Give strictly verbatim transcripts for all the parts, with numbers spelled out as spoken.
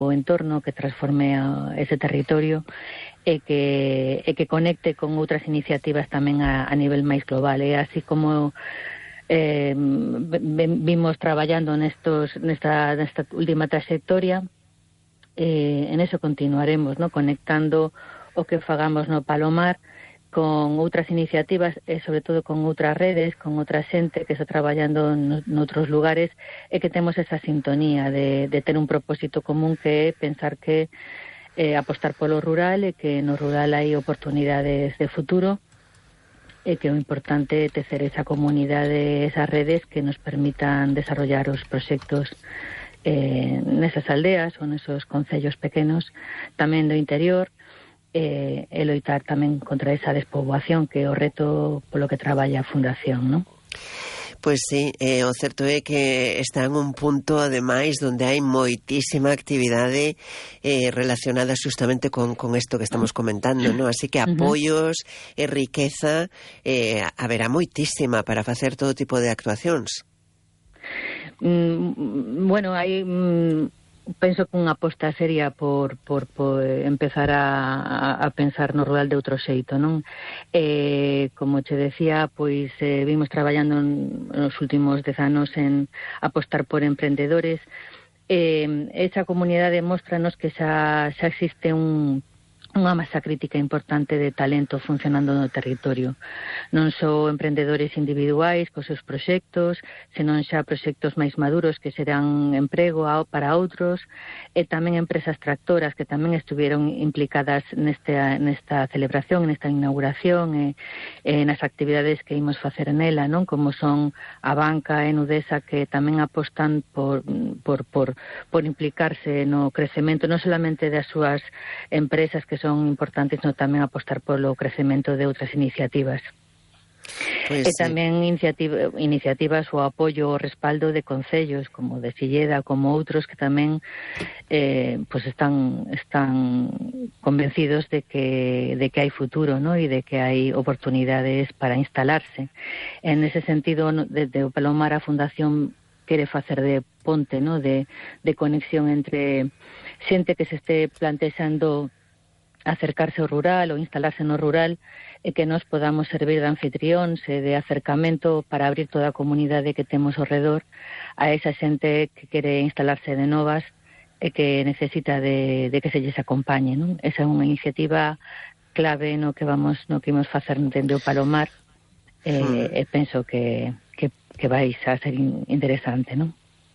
o entorno, que transforme a ese territorio e que, e que conecte con outras iniciativas tamén a, a nivel máis global. E así como eh, vimos traballando nestos, nesta, nesta última trayectoria, eh, en eso continuaremos, ¿no? Conectando o que fagamos no Palomar con outras iniciativas e sobre todo con outras redes, con outra xente que está traballando noutros lugares e que temos esa sintonía de, de ter un propósito común, que é pensar que eh, apostar polo rural e que no rural hai oportunidades de futuro e que o importante é tecer esa comunidade, esas redes que nos permitan desarrollar os proxectos eh, nesas aldeas ou nesos concellos pequenos, tamén do interior, e, e loitar tamén contra esa despoboación, que é o reto polo que traballa a Fundación, non? Pois sí, eh, o certo é que está en un punto, ademais, donde hai moitísima actividade eh, relacionada justamente con, con isto que estamos comentando, non? Así que apoios e riqueza eh, haberá moitísima para facer todo tipo de actuacións. Mm, bueno, hai... Mm, penso que unha aposta seria por, por, por empezar a, a pensar no rural de outro xeito, non? Eh, como che decía, pois eh, vimos traballando nos últimos dez anos en apostar por emprendedores. Eh, esa comunidade móstranos que xa, xa existe un unha masa crítica importante de talento funcionando no territorio. Non só emprendedores individuais cos seus proxectos, senón xa proxectos máis maduros que serán emprego para outros, e tamén empresas tractoras que tamén estuveron implicadas neste, nesta celebración, nesta inauguración e, e nas actividades que imos facer nela, non? Como son a banca e Nudesa, que tamén apostan por, por, por, por implicarse no crecemento non solamente das súas empresas que son importantes, no tamén apostar polo crecemento de outras iniciativas. Pues, e tamén iniciativa, iniciativas o apoio o respaldo de concellos como de Silleda, como outros que tamén eh, pues están están convencidos de que de que hai futuro, ¿no? E de que hai oportunidades para instalarse. En ese sentido, desde o Palomar, a Fundación quere facer de ponte, ¿no? de, de conexión entre xente que se este plantexando acercarse ao rural ou instalarse no rural, e que nos podamos servir de anfitrións e de acercamento para abrir toda a comunidade que temos ao redor a esa xente que quere instalarse de novas e que necesita de, de que se lles acompañe, non? Esa é unha iniciativa clave no que vamos no que imos facer dende o Palomar, e, mm. e penso que, que, que vais a ser interesante, non?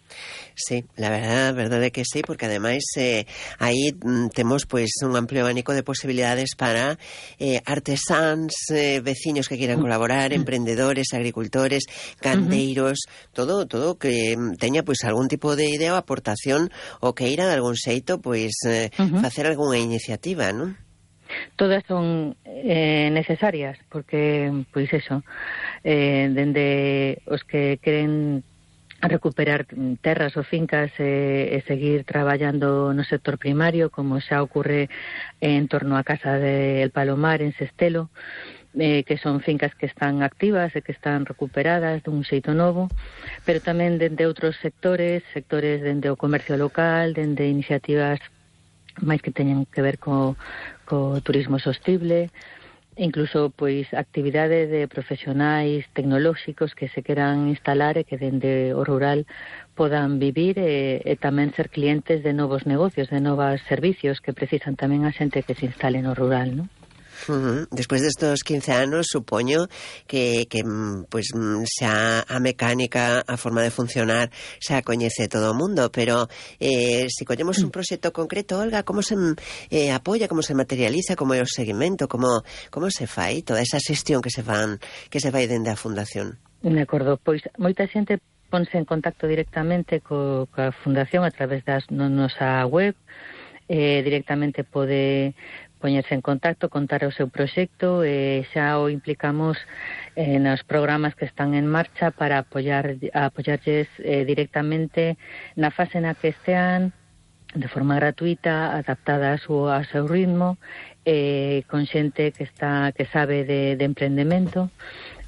Sí, la verdad, verdade que sí, porque ademais eh, aí mm, temos pois un amplio abanico de posibilidades para eh, artesáns, eh, veciños que quieran colaborar, emprendedores, agricultores, gandeiros, uh-huh. todo todo que teña pois algún tipo de idea ou aportación ou que ira de algún xeito pois eh, uh-huh. facer algunha iniciativa, non? Todas son eh, necesarias, porque pois eso, eh, dende os que queren a recuperar terras ou fincas e, e seguir traballando no sector primario, como xa ocurre en torno á Casa del Palomar en Sestelo, eh, que son fincas que están activas e que están recuperadas dun xeito novo, pero tamén dende outros sectores, sectores dende o comercio local, dende iniciativas máis que teñen que ver co, co turismo sostible, incluso pois actividade de profesionais tecnolóxicos que se queran instalar e que dende o rural podan vivir e, e tamén ser clientes de novos negocios, de novos servicios que precisan tamén a xente que se instale no rural, non? Uh-huh. Despois destos quince anos, supoño que, que pues, xa a mecánica, a forma de funcionar xa coñece todo o mundo, pero eh, se collemos un proxecto concreto, Olga, como se eh, apoia, como se materializa, como é o seguimento, como, como se fai toda esa xestión que se van que se vai dende a Fundación? De acordo, pois moita xente ponse en contacto directamente co, coa Fundación a través das no, nosa web, eh, directamente pode poñerse en contacto, contar o seu proxecto, e xa o implicamos eh, nos programas que están en marcha para apoiar apoiarlles eh, directamente na fase na que estean, de forma gratuita, adaptada a seu, a seu ritmo, eh, con xente que está que sabe de, de emprendemento,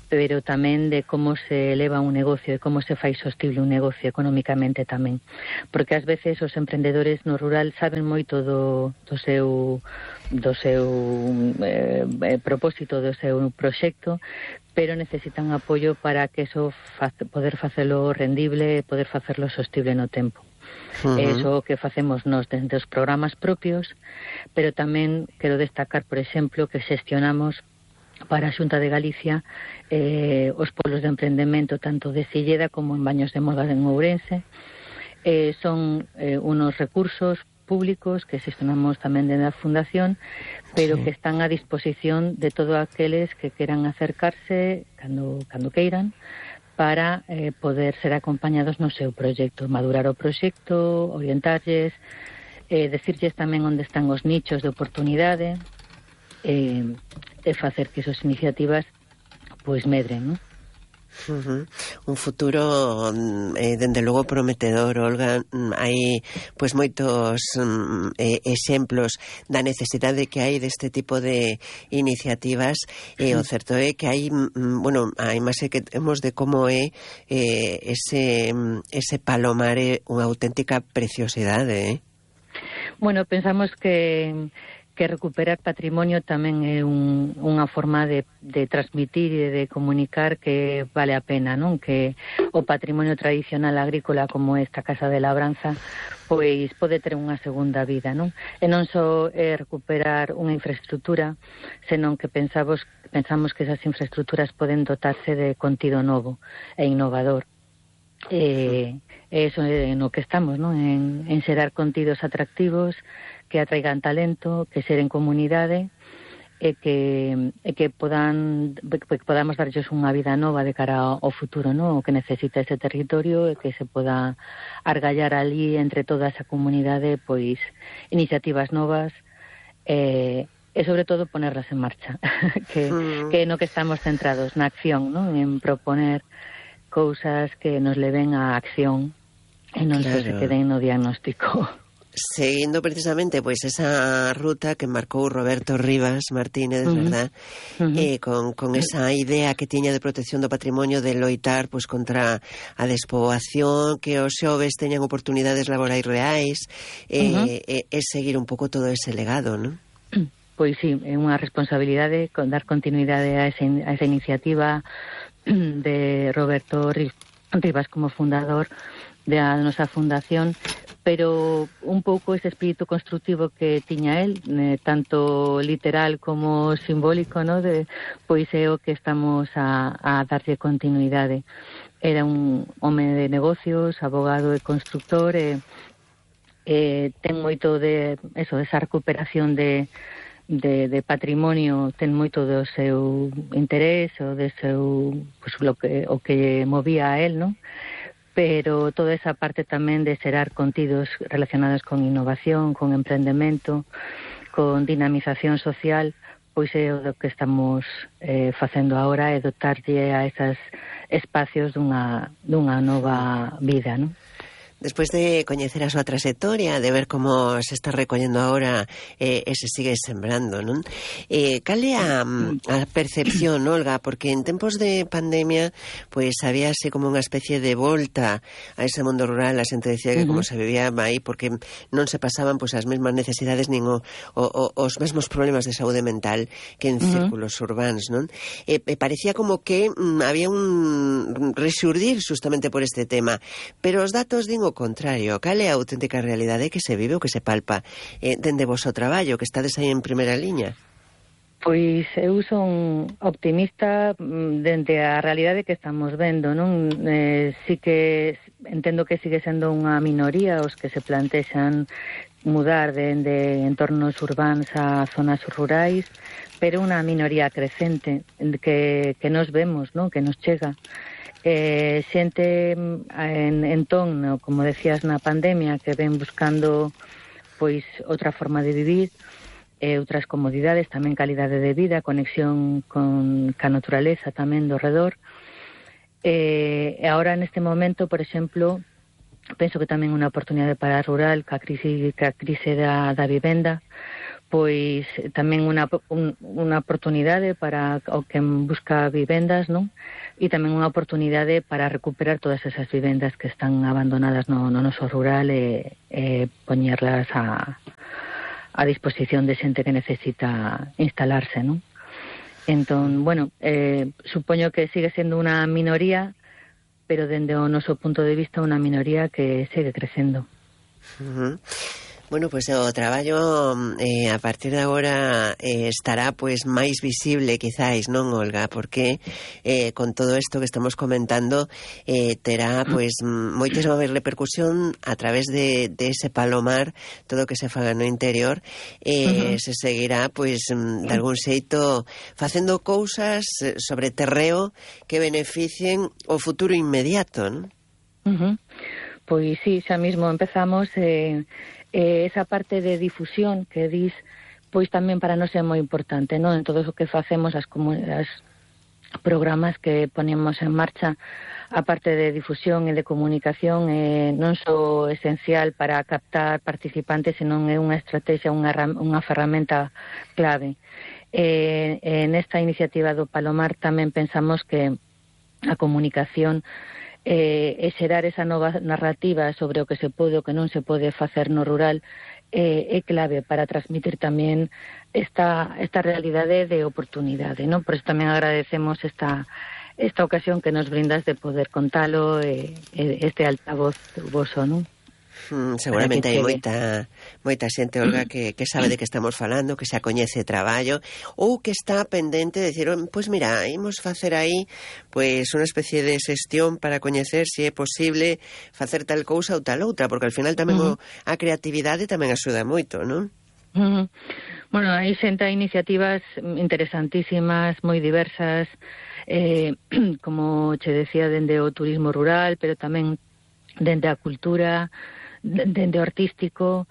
pero tamén de como se eleva un negocio, de como se fai sostible un negocio económicamente tamén. Porque ás veces os emprendedores no rural saben moito do, do seu do seu eh, eh, propósito, do seu proxecto, pero necesitan apoio para que eso fa, poder facelo rendible, poder facelo sostible no tempo. Uh-huh. Eso que facemos nós dentro dos programas propios, pero tamén quero destacar, por exemplo, que xestionamos para a Xunta de Galicia eh, os polos de emprendemento tanto de Silleda como en Baños de Moda en Ourense. Eh, son eh, unos recursos públicos que xestionamos tamén dentro da Fundación, pero sí, que están a disposición de todos aqueles que queran acercarse cando, cando queiran, para eh, poder ser acompañados no seu proxecto, madurar o proxecto, orientarlles, eh, decirlles tamén onde están os nichos de oportunidade, eh, e facer que esas iniciativas pois medren, non? Uh-huh. Un futuro eh, dende logo prometedor, Olga. Hai pois moitos um, eh, exemplos da necesidade que hai deste tipo de iniciativas, e eh, o certo é que hai mm, bueno, a imaxe que temos de como é eh, ese, ese palomar é unha auténtica preciosidade, eh? Bueno, pensamos que que recuperar patrimonio tamén é un, unha forma de, de transmitir e de comunicar que vale a pena, non? Que o patrimonio tradicional agrícola como esta Casa de Labranza pois pode ter unha segunda vida, non? E non só é recuperar unha infraestructura, senón que pensamos, pensamos que esas infraestructuras poden dotarse de contido novo e innovador. E, e eso é no que estamos, non? En, en xerar contidos atractivos que atraigan talento, que xeren comunidade e que, e que podan que podamos darlles unha vida nova de cara ao futuro, non? O que necesita ese territorio e que se poda argallar ali entre toda esa comunidade pois iniciativas novas e, e sobre todo ponerlas en marcha que, mm. que no que estamos centrados na acción, non? En proponer cousas que nos leven á acción e non claro. Só se queden no diagnóstico. Seguindo precisamente pois esa ruta que marcou Roberto Rivas Martínez, uh-huh. verdad? Uh-huh. Eh, con, con esa idea que tiña de protección do patrimonio, de loitar pois contra a despoboación, que os xoves teñan oportunidades laborais reais, eh, uh-huh. e, e seguir un pouco todo ese legado, non? Pois sí, é unha responsabilidade con dar continuidade a, ese, a esa iniciativa de Roberto Rivas como fundador da nosa fundación, pero un pouco ese espírito constructivo que tiña el, eh, tanto literal como simbólico, ¿no? De, pois é o que estamos a, a darlle continuidade. Era un home de negocios, abogado e constructor, e eh, ten moito de eso, esa recuperación de, de, de patrimonio, ten moito do seu interés, o de seu, pues, lo que, o que movía a él, ¿no? Pero toda esa parte tamén de xerar contidos relacionados con innovación, con emprendemento, con dinamización social, pois é o que estamos eh, facendo agora, é dotarlle a esos espacios dunha, dunha nova vida, non? Despois de coñecer a súa trayectoria, de ver como se está recollendo agora eh, e se sigue sembrando, non? Eh, cal é a, a percepción, Olga? Porque en tempos de pandemia, pois había así como unha especie de volta a ese mundo rural. A xente decía que como se vivía aí, porque non se pasaban pois as mesmas necesidades nin o, o, o, os mesmos problemas de saúde mental que en uh-huh. círculos urbanos, non? E, e parecía como que mm, había un resurdir justamente por este tema, pero os datos din o contrario. Cal é a auténtica realidade que se vive ou que se palpa eh, dende vos o traballo, que estades aí en primeira liña? Pois eu son optimista dende a realidade que estamos vendo, non? Eh, sí que entendo que sigue sendo unha minoría os que se plantexan mudar dende entornos urbans a zonas rurais, pero unha minoría crecente que, que nos vemos, non? Que nos chega. Eh, xente en entón, no, como decías, na pandemia, que ven buscando pois outra forma de vivir, e outras comodidades, tamén calidade de vida, conexión con ca naturaleza tamén do redor. E agora neste momento, por exemplo, penso que tamén unha oportunidade para a rural, ca crise, ca crise da, da vivenda, pois tamén unha, un, unha oportunidade para o que busca vivendas, non? E tamén unha oportunidade para recuperar todas esas vivendas que están abandonadas no, no noso rural e, e poñerlas a, a disposición de xente que necesita instalarse, non? Entón, bueno, eh, supoño que sigue sendo unha minoría, pero dende o noso punto de vista unha minoría que segue crecendo. Uh-huh. Bueno, pois pues, o traballo eh, a partir de agora eh, estará pois pues, máis visible quizás, non, Olga? Porque eh, con todo isto que estamos comentando eh, terá pois pues, moitísima máis repercusión a través de, de ese palomar, todo o que se faga no interior, eh, uh-huh. se seguirá pois pues, de algún xeito facendo cousas sobre terreo que beneficien o futuro inmediato, non? Uh-huh. Pois sí, xa mismo empezamos... Eh... Eh, esa parte de difusión que dis, pois tamén para nós é moi importante, non? En todo o que facemos, as, as programas que ponemos en marcha, a parte de difusión e de comunicación eh, non só esencial para captar participantes, senón é unha estrategia, unha, unha ferramenta clave. Eh, en esta iniciativa do Palomar tamén pensamos que a comunicación Eh, e xerar esa nova narrativa sobre o que se pode o que non se pode facer no rural eh, é clave para transmitir tamén esta, esta realidade de oportunidade, non? Por iso tamén agradecemos esta, esta ocasión que nos brindas de poder contalo e, e este altavoz voso, non? Mm, seguramente hai moita moita xente, Olga, que, que sabe de que estamos falando, que xa coñece traballo ou que está pendente de decir, pois pues mira, imos facer aí pois unha especie de xestión para coñecer se é posible facer tal cousa ou tal outra, porque al final tamén uh-huh. o, a creatividade tamén axuda moito, non? Uh-huh. Bueno, hai xente, hai iniciativas interesantísimas, moi diversas, eh, como che decía, dende o turismo rural, pero tamén dende a cultura, dende o artístico,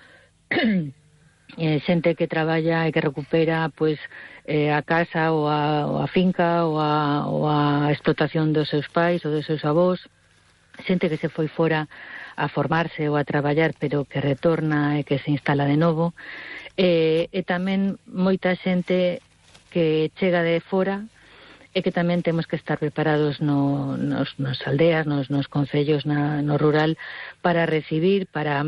eh, xente que traballa e que recupera pois eh, a casa ou a, ou a finca ou a, ou a explotación dos seus pais ou dos seus avós, xente que se foi fora a formarse ou a traballar pero que retorna e que se instala de novo, e, e tamén moita xente que chega de fora e que tamén temos que estar preparados no, nos, nos aldeas, nos, nos concellos, na, no rural, para recibir, para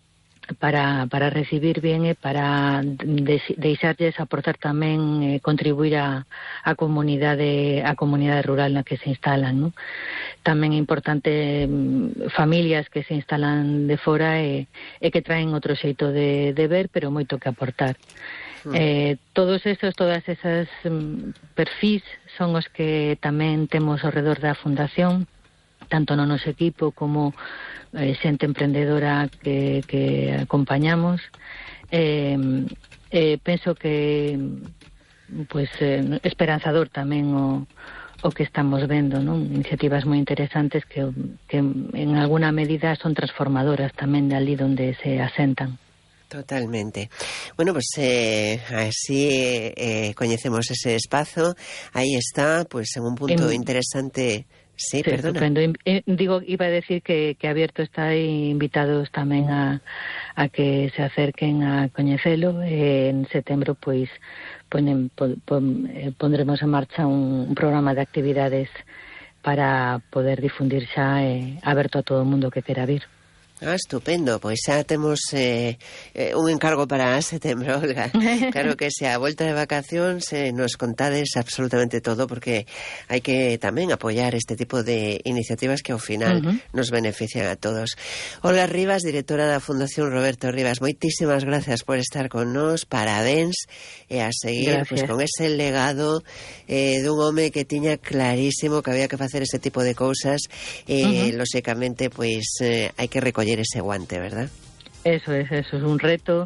para, para recibir bien e para de, deixarlles aportar tamén, eh, contribuir a, a comunidade a comunidade rural na que se instalan, non? Tamén é importante familias que se instalan de fora e, e que traen outro xeito de, de ver, pero moito que aportar. Eh, todos esos, todas esas um, perfis son os que tamén temos ao redor da Fundación, tanto no noso equipo como eh, xente emprendedora que, que acompañamos. Eh, eh, penso que pues, eh, esperanzador tamén o, o que estamos vendo, non? Iniciativas moi interesantes que, que en alguna medida son transformadoras tamén de ali onde se asentan. Totalmente. Bueno, pues eh, así eh, coñecemos ese espazo. Aí está, pues en un punto en... interesante. Sí, sí, perdona. Estupendo. Eh, digo, iba a decir que, que abierto está e invitados tamén a, a que se acerquen a coñecelo. Eh, en setembro, pois, ponen, po, po, eh, pondremos en marcha un, un programa de actividades para poder difundir xa eh, aberto a todo o mundo que quera vir. Ah, estupendo, pois xa temos eh, eh, un encargo para setembro, Olga. Claro que se a volta de vacacións eh, nos contades absolutamente todo, porque hai que tamén apoiar este tipo de iniciativas que ao final uh-huh. nos benefician a todos. Olga Rivas, directora da Fundación Roberto Rivas, moitísimas gracias por estar con nós, parabéns, e a seguir pues, con ese legado eh, dun home que tiña clarísimo que había que facer ese tipo de cousas, e uh-huh. lóxicamente, pois, eh, hai que recoller ese guante, ¿verdad? Eso es, eso es un reto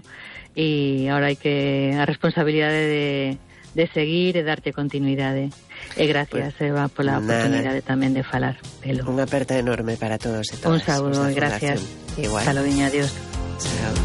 y ahora hai que a responsabilidade de, de seguir e darte continuidade. E gracias, pues, Eva, pola oportunidade tamén de falar delo. Unha aperta enorme para todos e todas. Un saúdo, gracias. Igual. Hasta logo, adiós. Chao.